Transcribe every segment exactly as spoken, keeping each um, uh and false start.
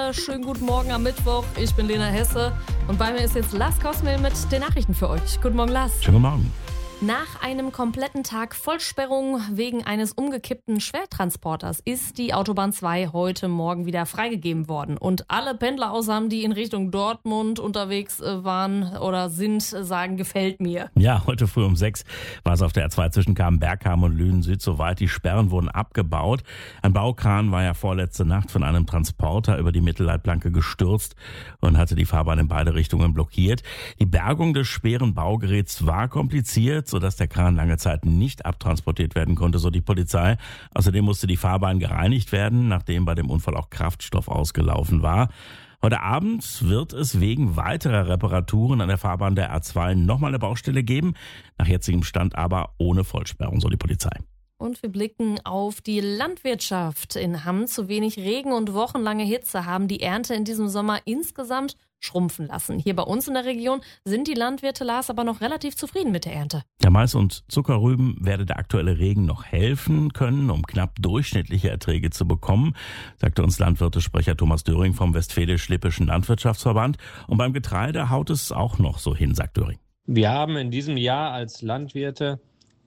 Lippe-Welle. Schönen guten Morgen am Mittwoch. Ich bin Lena Hesse und bei mir ist jetzt Lars Kosmel mit den Nachrichten für euch. Guten Morgen, Lars. Schönen guten Morgen. Nach einem kompletten Tag Vollsperrung wegen eines umgekippten Schwertransporters ist die Autobahn zwei heute Morgen wieder freigegeben worden. Und alle Pendler außerdem, die in Richtung Dortmund unterwegs waren oder sind, sagen, gefällt mir. Ja, heute früh um sechs war es auf der R zwei zwischen Bergkamen und Lünen Süd soweit. Die Sperren wurden abgebaut. Ein Baukran war ja vorletzte Nacht von einem Transporter über die Mittelleitplanke gestürzt und hatte die Fahrbahn in beide Richtungen blockiert. Die Bergung des schweren Baugeräts war kompliziert, sodass der Kran lange Zeit nicht abtransportiert werden konnte, so die Polizei. Außerdem musste die Fahrbahn gereinigt werden, nachdem bei dem Unfall auch Kraftstoff ausgelaufen war. Heute Abend wird es wegen weiterer Reparaturen an der Fahrbahn der R zwei nochmal eine Baustelle geben, nach jetzigem Stand aber ohne Vollsperrung, so die Polizei. Und wir blicken auf die Landwirtschaft in Hamm. Zu wenig Regen und wochenlange Hitze haben die Ernte in diesem Sommer insgesamt schrumpfen lassen. Hier bei uns in der Region sind die Landwirte, Lars, aber noch relativ zufrieden mit der Ernte. Der Mais und Zuckerrüben werde der aktuelle Regen noch helfen können, um knapp durchschnittliche Erträge zu bekommen, sagte uns Landwirtesprecher Thomas Döring vom Westfälisch-Lippischen Landwirtschaftsverband. Und beim Getreide haut es auch noch so hin, sagt Döring. Wir haben in diesem Jahr als Landwirte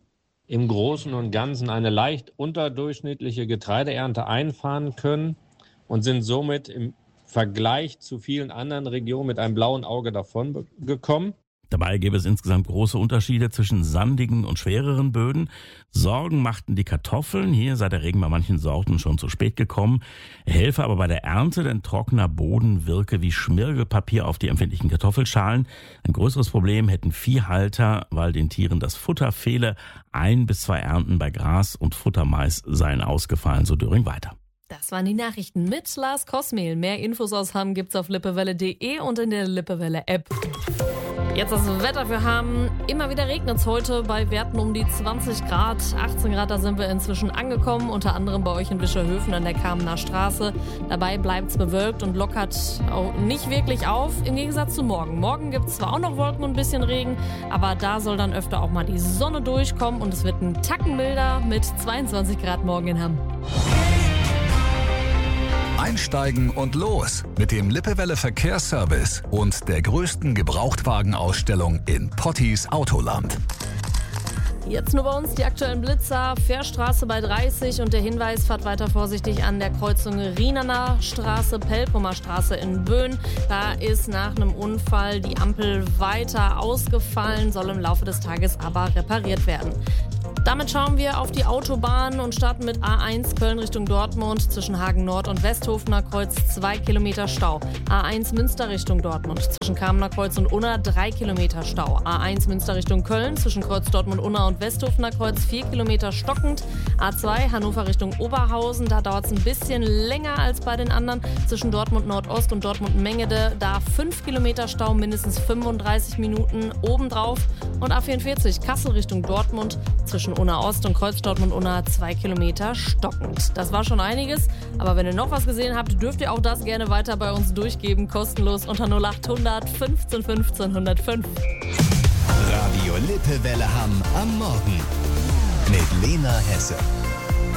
im Großen und Ganzen eine leicht unterdurchschnittliche Getreideernte einfahren können und sind somit im Vergleich zu vielen anderen Regionen mit einem blauen Auge davon gekommen. Dabei gäbe es insgesamt große Unterschiede zwischen sandigen und schwereren Böden. Sorgen machten die Kartoffeln. Hier sei der Regen bei manchen Sorten schon zu spät gekommen. Er helfe aber bei der Ernte, denn trockener Boden wirke wie Schmirgelpapier auf die empfindlichen Kartoffelschalen. Ein größeres Problem hätten Viehhalter, weil den Tieren das Futter fehle. Ein bis zwei Ernten bei Gras und Futtermais seien ausgefallen, so Döring weiter. Das waren die Nachrichten mit Lars Kosmel. Mehr Infos aus Hamm gibt's auf lippewelle punkt de und in der Lippewelle-App. Jetzt das Wetter für Hamm. Immer wieder regnet es heute bei Werten um die zwanzig Grad. achtzehn Grad, da sind wir inzwischen angekommen, unter anderem bei euch in Wischerhöfen an der Kamener Straße. Dabei bleibt es bewölkt und lockert auch nicht wirklich auf, im Gegensatz zu morgen. Morgen gibt es zwar auch noch Wolken und ein bisschen Regen, aber da soll dann öfter auch mal die Sonne durchkommen und es wird ein Tacken milder mit zweiundzwanzig Grad morgen in Hamm. Einsteigen und los mit dem Lippewelle Verkehrsservice und der größten Gebrauchtwagenausstellung in Pottis Autoland. Jetzt nur bei uns die aktuellen Blitzer. Fährstraße bei dreißig und der Hinweis, fahrt weiter vorsichtig an der Kreuzung Rienener Straße, Pelpomer Straße in Böen. Da ist nach einem Unfall die Ampel weiter ausgefallen, soll im Laufe des Tages aber repariert werden. Damit schauen wir auf die Autobahn und starten mit A eins Köln Richtung Dortmund zwischen Hagen Nord und Westhofener Kreuz zwei Kilometer Stau. A eins Münster Richtung Dortmund zwischen Kamener Kreuz und Unna drei Kilometer Stau. A eins Münster Richtung Köln zwischen Kreuz Dortmund Unna und Westhofener Kreuz vier Kilometer stockend. A zwei Hannover Richtung Oberhausen, da dauert es ein bisschen länger als bei den anderen. Zwischen Dortmund Nordost und Dortmund Mengede, da fünf Kilometer Stau, mindestens fünfunddreißig Minuten obendrauf. Und A vierundvierzig Kassel Richtung Dortmund zwischen Unna Ost und Kreuz Dortmund Unna zwei Kilometer stockend. Das war schon einiges, aber wenn ihr noch was gesehen habt, dürft ihr auch das gerne weiter bei uns durchgeben, kostenlos unter null acht hundert fünfzehn fünfzehn hundertfünf. Radio Lippewelle Hamm am Morgen mit Lena Hesse.